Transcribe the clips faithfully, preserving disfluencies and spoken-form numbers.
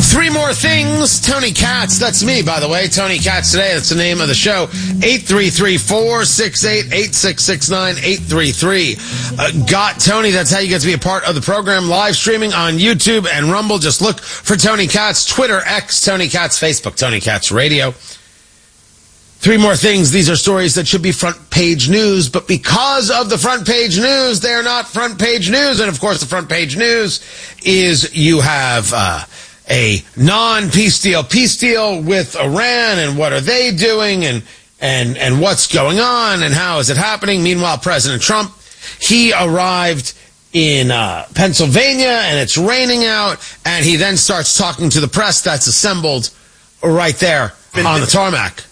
Three more things. Tony Katz. That's me, by the way. Tony Katz today. That's the name of the show. eight three three, four six eight, eight six six nine. eight three three. Uh, Got Tony. That's how you get to be a part of the program. Live streaming on YouTube and Rumble. Just look for Tony Katz. Twitter, X, Tony Katz. Facebook, Tony Katz Radio. Three more things. These are stories that should be front page news, but because of the front page news, they're not front page news. And of course, the front page news is you have uh, a non-peace deal, peace deal with Iran, and what are they doing, and and and what's going on, and how is it happening? Meanwhile, President Trump, he arrived in uh, Pennsylvania, and it's raining out, and he then starts talking to the press that's assembled right there on the tarmac.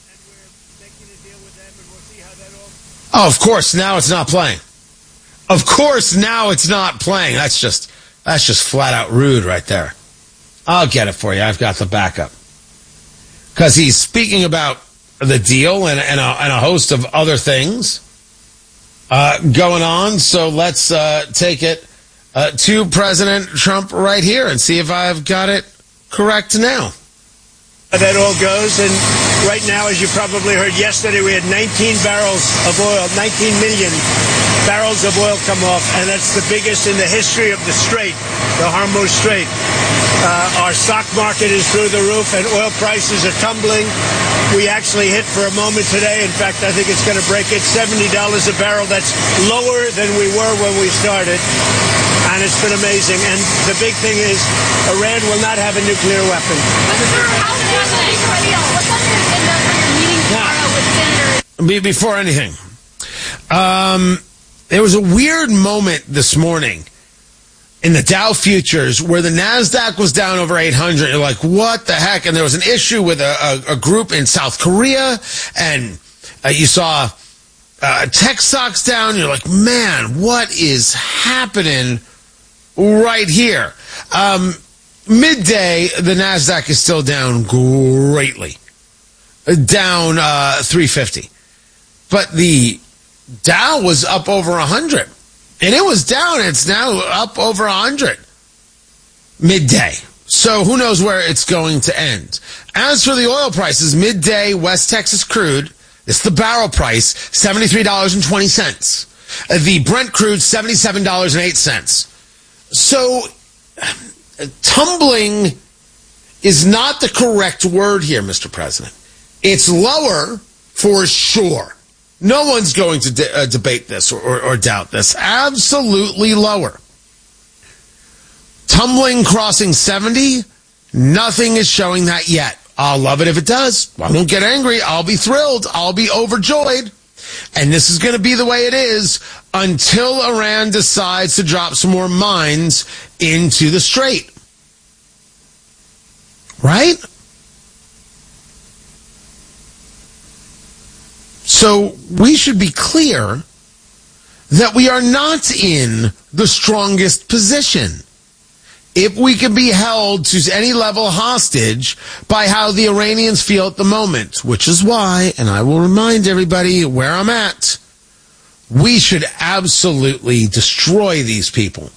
Oh, of course, now it's not playing. Of course, now it's not playing. That's just, that's just flat out rude right there. I'll get it for you. I've got the backup. Because he's speaking about the deal and, and, a, and a host of other things uh, going on. So let's uh, take it uh, to President Trump right here and see if I've got it correct now. That all goes, and right now, as you probably heard yesterday, we had nineteen barrels of oil, nineteen million barrels of oil come off, and that's the biggest in the history of the Strait, the Hormuz Strait. Uh, our stock market is through the roof, and oil prices are tumbling. We actually hit for a moment today, in fact, I think it's going to break it, seventy dollars a barrel. That's lower than we were when we started, and it's been amazing. And the big thing is, Iran will not have a nuclear weapon. Before anything, um, there was a weird moment this morning in the Dow futures where the NASDAQ was down over eight hundred. You're like, what the heck? And there was an issue with a, a, a group in South Korea, and uh, you saw uh, tech stocks down. You're like, man, what is happening right here? Um, midday, the NASDAQ is still down greatly, down uh, three fifty. But the Dow was up over one hundred. And it was down. It's now up over one hundred midday. So who knows where it's going to end. As for the oil prices, midday West Texas crude, it's the barrel price, seventy-three dollars and twenty cents. The Brent crude, seventy-seven dollars and eight cents. So tumbling is not the correct word here, Mister President. It's lower for sure. No one's going to de- uh, debate this or, or, or doubt this. Absolutely lower. Tumbling crossing seventy, nothing is showing that yet. I'll love it if it does. I won't get angry. I'll be thrilled. I'll be overjoyed. And this is going to be the way it is until Iran decides to drop some more mines into the Strait. Right? So we should be clear that we are not in the strongest position if we can be held to any level hostage by how the Iranians feel at the moment, which is why, and I will remind everybody where I'm at, we should absolutely destroy these people.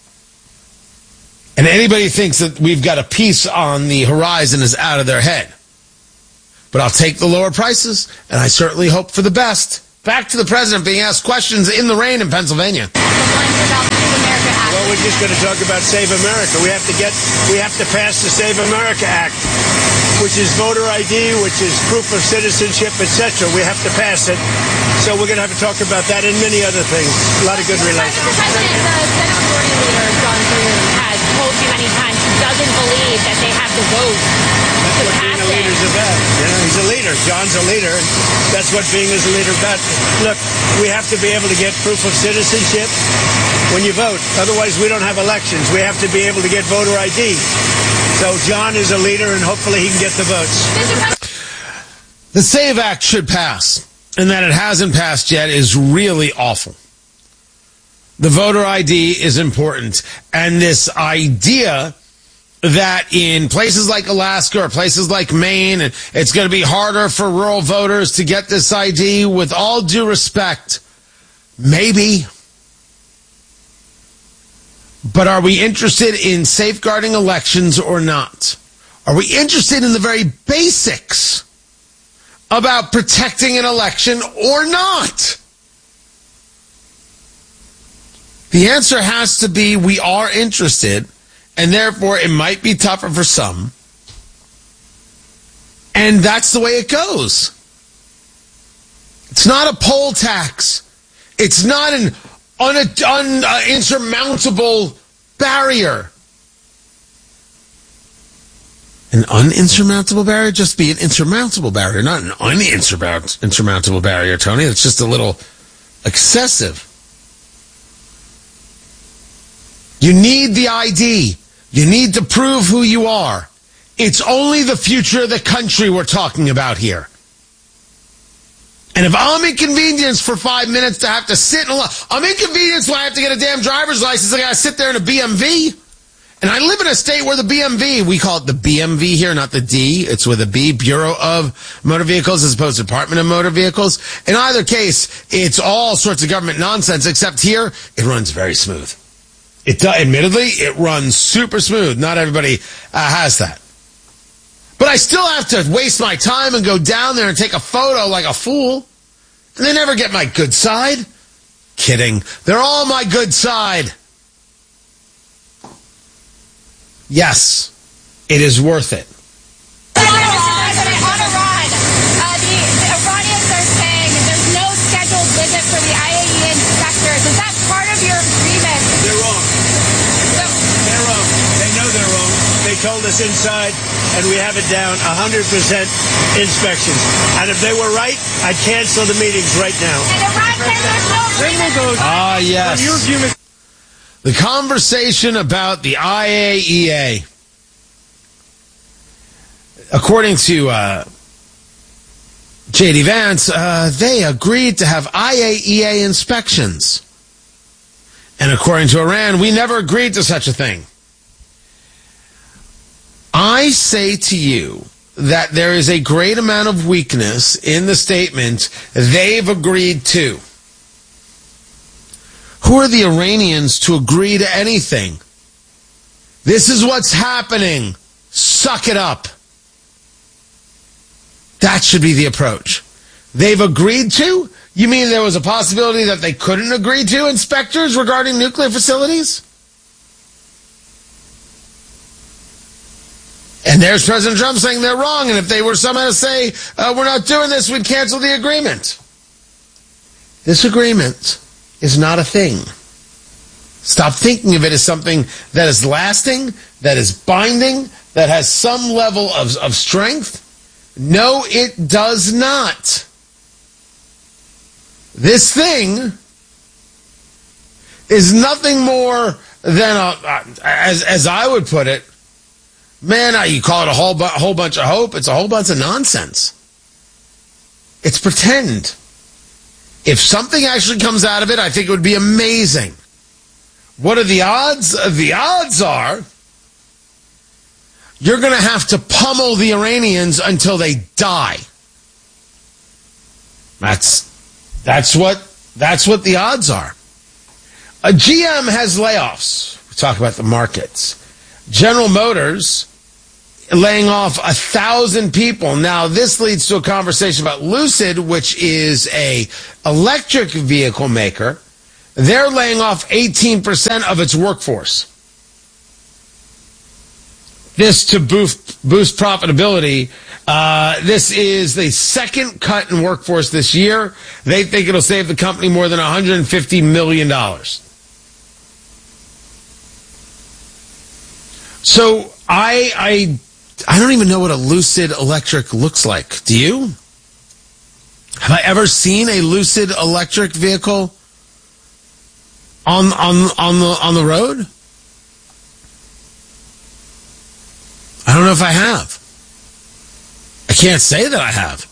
And anybody who thinks that we've got a peace on the horizon is out of their head. But I'll take the lower prices, and I certainly hope for the best. Back to the president being asked questions in the rain in Pennsylvania. Well, we're just going to talk about Save America. We have to get, we have to pass the Save America Act, which is voter I D, which is proof of citizenship, et cetera. We have to pass it. So we're going to have to talk about that and many other things. A lot of good relations. The President, the Senate Majority Leader, John Thune, has told you many times he doesn't believe that they have the vote. That's what being a leader is about. You know, he's a leader. John's a leader. That's what being as a leader is about. Look, we have to be able to get proof of citizenship when you vote. Otherwise, we don't have elections. We have to be able to get voter I D. So John is a leader, and hopefully he can get the votes. The SAVE Act should pass, and that it hasn't passed yet is really awful. The voter I D is important, and this idea that in places like Alaska or places like Maine, it's going to be harder for rural voters to get this I D, with all due respect, maybe. But are we interested in safeguarding elections or not? Are we interested in the very basics about protecting an election or not? The answer has to be we are interested, and therefore it might be tougher for some. And that's the way it goes. It's not a poll tax. It's not an un, un, uh, insurmountable barrier. An uninsurmountable barrier? Just be an insurmountable barrier, not an uninsurmountable barrier, Tony. That's just a little excessive. You need the I D. You need to prove who you are. It's only the future of the country we're talking about here. And if I'm inconvenienced for five minutes to have to sit in a line, I'm inconvenienced when I have to get a damn driver's license. I got to sit there in a B M V. And I live in a state where the B M V, we call it the B M V here, not the D. It's with a B, Bureau of Motor Vehicles, as opposed to Department of Motor Vehicles. In either case, it's all sorts of government nonsense, except here, it runs very smooth. It does, admittedly, it runs super smooth. Not everybody uh, has that. But I still have to waste my time and go down there and take a photo like a fool. And they never get my good side. Kidding. They're all my good side. Yes, it is worth it. On a run, uh, the, the Iranians are saying there's no scheduled visit for the I A E A inspectors. Is that part of your agreement? They're wrong. So, They're wrong. They know they're wrong. They told us inside, and we have it down, one hundred percent inspections. And if they were right, I'd cancel the meetings right now. and Iran says there's no agreement. Ah, yes. The conversation about the I A E A. According to uh, J D Vance, uh, they agreed to have I A E A inspections. And according to Iran, we never agreed to such a thing. I say to you that there is a great amount of weakness in the statement they've agreed to. Who are the Iranians to agree to anything? This is what's happening. Suck it up. That should be the approach. They've agreed to? You mean there was a possibility that they couldn't agree to, inspectors, regarding nuclear facilities? And there's President Trump saying they're wrong, and if they were somehow to say, uh, we're not doing this, we'd cancel the agreement. This agreement is not a thing. Stop thinking of it as something that is lasting, that is binding, that has some level of, of strength. No, it does not. This thing is nothing more than, a, as, as I would put it, man, you call it a whole, bu- whole bunch of hope. It's a whole bunch of nonsense. It's pretend. If something actually comes out of it, I think it would be amazing. What are the odds? The odds are you're going to have to pummel the Iranians until they die. That's that's what that's what the odds are. A G M has layoffs. We talk about the markets. General Motors laying off a thousand people. Now, this leads to a conversation about Lucid, which is a electric vehicle maker. They're laying off eighteen percent of its workforce. This to boost, boost profitability. Uh, this is the second cut in workforce this year. They think it'll save the company more than one hundred fifty million dollars. So I, I, I don't even know what a Lucid Electric looks like. Do you? Have I ever seen a Lucid Electric vehicle on on on the on the road? I don't know if I have. I can't say that I have.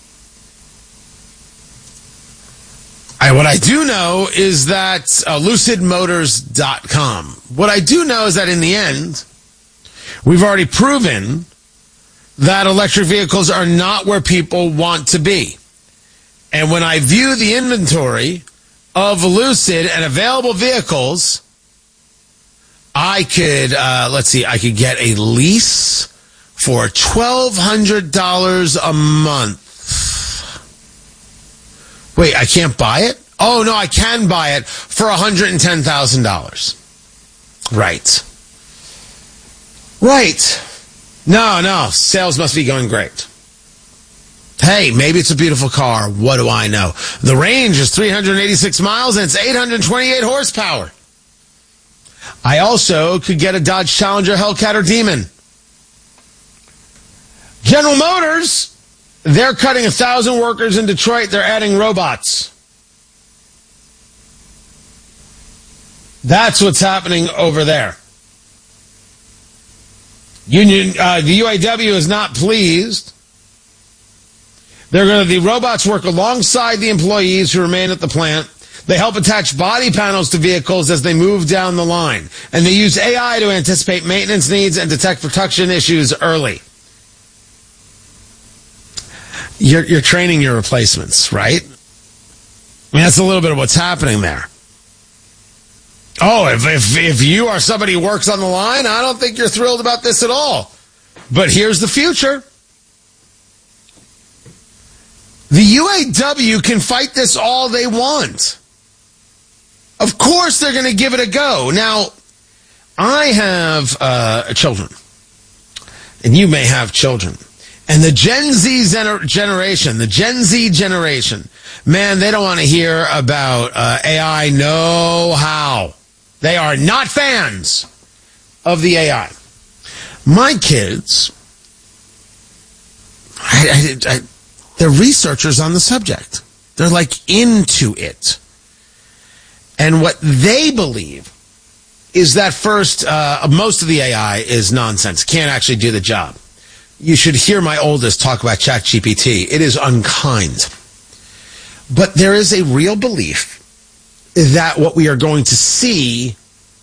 I, what I do know is that uh, lucid motors dot com. What I do know is that in the end, we've already proven that electric vehicles are not where people want to be. And when I view the inventory of Lucid and available vehicles, I could, uh, let's see, I could get a lease for twelve hundred dollars a month. Wait, I can't buy it? Oh, no, I can buy it for one hundred ten thousand dollars. Right. Right. No, no, sales must be going great. Hey, maybe it's a beautiful car. What do I know? The range is three hundred eighty-six miles and it's eight hundred twenty-eight horsepower. I also could get a Dodge Challenger, Hellcat, or Demon. General Motors, they're cutting a thousand workers in Detroit. They're adding robots. That's what's happening over there. Union, uh, the U A W is not pleased. They're going to, the robots work alongside the employees who remain at the plant. They help attach body panels to vehicles as they move down the line. And they use A I to anticipate maintenance needs and detect production issues early. You're, you're training your replacements, right? I mean, that's a little bit of what's happening there. Oh, if, if, if you are somebody who works on the line, I don't think you're thrilled about this at all. But here's the future. The U A W can fight this all they want. Of course they're going to give it a go. Now, I have uh, children, and you may have children. And the Gen Z gener- generation, the Gen Z generation, man, they don't want to hear about uh, A I, no how. They are not fans of the A I. My kids, I, I, I, they're researchers on the subject. They're like into it. And what they believe is that first, uh, most of the A I is nonsense. Can't actually do the job. You should hear my oldest talk about ChatGPT. It is unkind. But there is a real belief that what we are going to see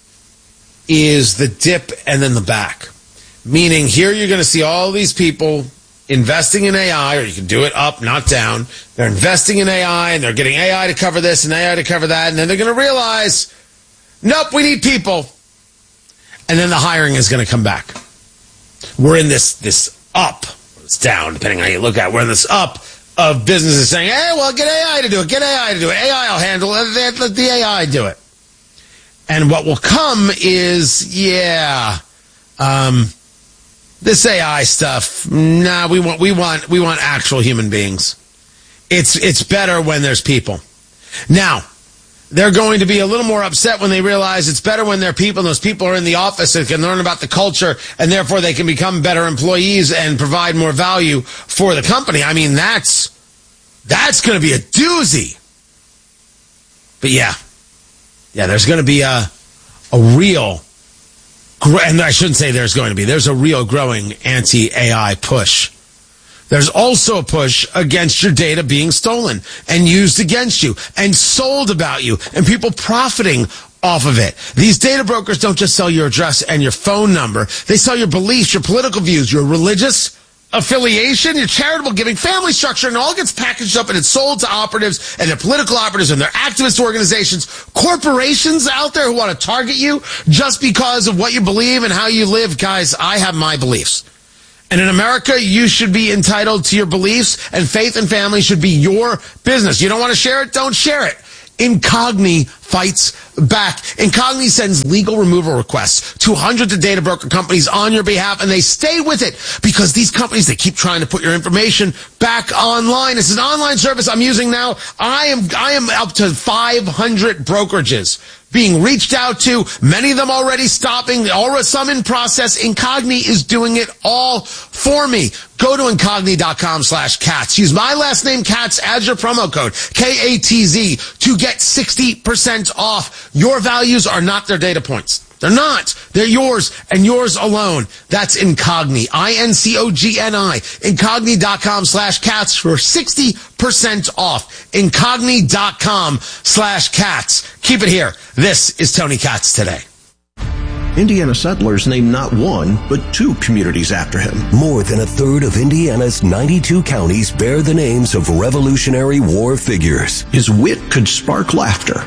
is the dip and then the back. Meaning here you're going to see all these people investing in A I, or you can do it up, not down. They're investing in A I, and they're getting A I to cover this and A I to cover that, and then they're going to realize, nope, we need people. And then the hiring is going to come back. We're in this this up, it's down, depending on how you look at it. We're in this up of businesses saying, hey, well, get A I to do it, get A I to do it. A I will handle it, let the A I do it. And what will come is, yeah, um, this A I stuff, nah, we want we want we want actual human beings. It's it's better when there's people. Now, they're going to be a little more upset when they realize it's better when there are people, and those people are in the office and can learn about the culture, and therefore they can become better employees and provide more value for the company. I mean, that's that's going to be a doozy. But yeah, yeah, there's going to be a a real, and I shouldn't say there's going to be, there's a real growing anti-A I push. There's also a push against your data being stolen and used against you and sold about you and people profiting off of it. These data brokers don't just sell your address and your phone number. They sell your beliefs, your political views, your religious affiliation, your charitable giving, family structure, and it all gets packaged up and it's sold to operatives and their political operatives and their activist organizations, corporations out there who want to target you just because of what you believe and how you live. Guys, I have my beliefs. And in America, you should be entitled to your beliefs, and faith and family should be your business. You don't want to share it? Don't share it. Incogni fights back. Incogni sends legal removal requests to hundreds of data broker companies on your behalf, and they stay with it because these companies, they keep trying to put your information back online. This is an online service I'm using now. I am I am up to five hundred brokerages being reached out to, many of them already stopping, already some in process. Incogni is doing it all for me. Go to incogni.com slash cats. Use my last name, Katz, as your promo code, K A T Z, to get sixty percent off. Your values are not their data points. They're not. They're yours and yours alone. That's Incogni. I N C O G N I. Incogni.com slash cats for sixty percent off. Incogni.com slash cats. Keep it here. This is Tony Katz Today. Indiana settlers named not one, but two communities after him. More than a third of Indiana's ninety-two counties bear the names of Revolutionary War figures. His wit could spark laughter.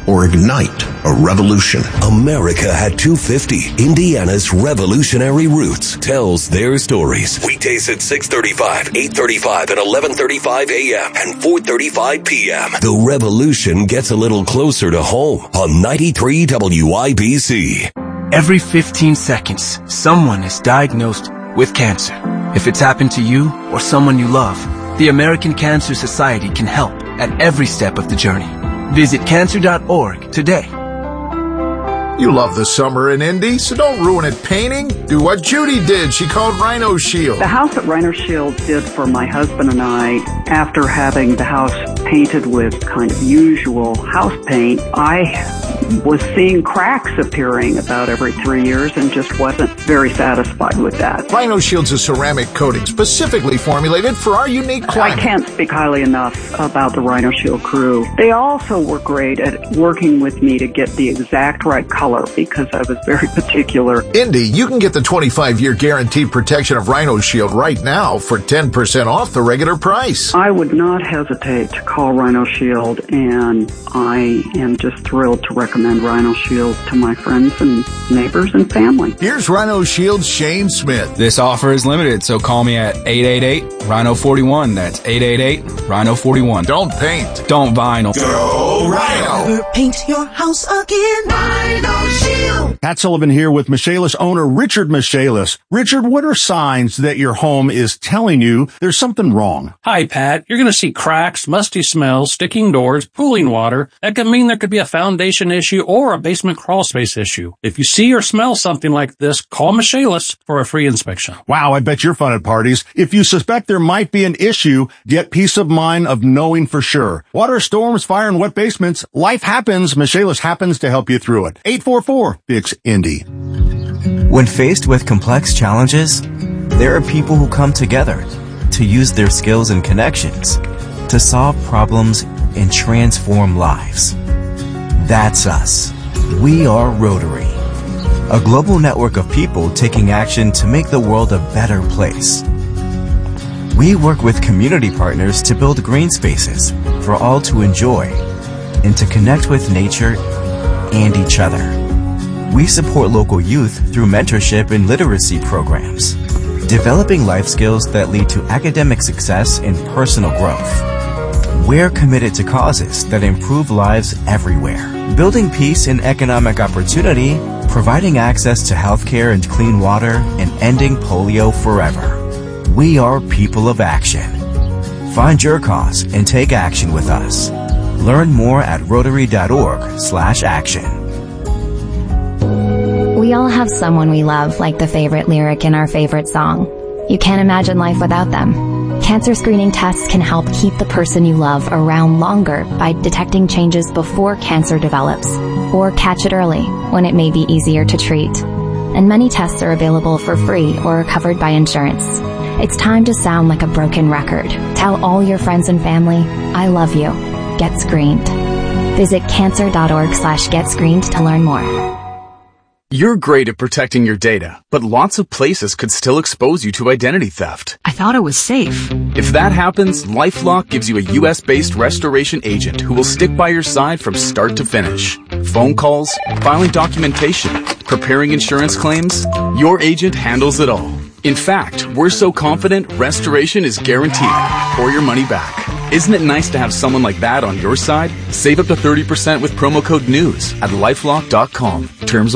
or ignite a revolution. America at two fifty, Indiana's revolutionary roots, tells their stories. Weekdays at six thirty-five, eight thirty-five, and eleven thirty-five a.m. and four thirty-five p.m. The revolution gets a little closer to home on ninety-three W I B C. Every fifteen seconds, someone is diagnosed with cancer. If it's happened to you or someone you love, the American Cancer Society can help at every step of the journey. Visit cancer dot org today. You love the summer in Indy, so don't ruin it painting. Do what Judy did. She called Rhino Shield. The house that Rhino Shield did for my husband and I, after having the house painted with kind of usual house paint, I was seeing cracks appearing about every three years and just wasn't very satisfied with that. Rhino Shield's a ceramic coating specifically formulated for our unique climate. I can't speak highly enough about the Rhino Shield crew. They also were great at working with me to get the exact right color because I was very particular. Indy, you can get the twenty-five year guaranteed protection of Rhino Shield right now for ten percent off the regular price. I would not hesitate to call Rhino Shield, and I am just thrilled to recommend Rhino Shield to my friends and neighbors and family. Here's Rhino Shield's Shane Smith. This offer is limited, so call me at eight eight eight, Rhino forty-one. That's eight eight eight, Rhino forty-one. Don't paint. Don't vinyl. Go Rhino. Never paint your house again. Rhino Shield. Pat Sullivan here with Michaelis owner Richard Michaelis. Richard, what are signs that your home is telling you there's something wrong? Hi, Pat. You're going to see cracks, musty smells, sticking doors, pooling water. That could mean there could be a foundation issue or a basement crawl space issue. If you see or smell something like this, call Michaelis for a free inspection. Wow, I bet you're fun at parties. If you suspect there might be an issue, get peace of mind of knowing for sure. Water, storms, fire, and wet basements, life happens. Michaelis happens to help you through it. eight four four, fix Indy. When faced with complex challenges, there are people who come together to use their skills and connections to solve problems and transform lives. That's us. We are Rotary, a global network of people taking action to make the world a better place. We work with community partners to build green spaces for all to enjoy and to connect with nature and each other. We support local youth through mentorship and literacy programs, developing life skills that lead to academic success and personal growth. We're committed to causes that improve lives everywhere, building peace and economic opportunity, providing access to healthcare and clean water, and ending polio forever. We are people of action. Find your cause and take action with us. Learn more at rotary.org slash action. We all have someone we love, like the favorite lyric in our favorite song. You can't imagine life without them. Cancer screening tests can help keep the person you love around longer by detecting changes before cancer develops, or catch it early when it may be easier to treat. And many tests are available for free or are covered by insurance. It's time to sound like a broken record. Tell all your friends and family, I love you. Get screened. Visit cancer.org slash get screened to learn more. You're great at protecting your data, but lots of places could still expose you to identity theft. I thought it was safe. If that happens, LifeLock gives you a U S based restoration agent who will stick by your side from start to finish. Phone calls, filing documentation, preparing insurance claims, your agent handles it all. In fact, we're so confident restoration is guaranteed or your money back. Isn't it nice to have someone like that on your side? Save up to thirty percent with promo code NEWS at lifelock dot com. Terms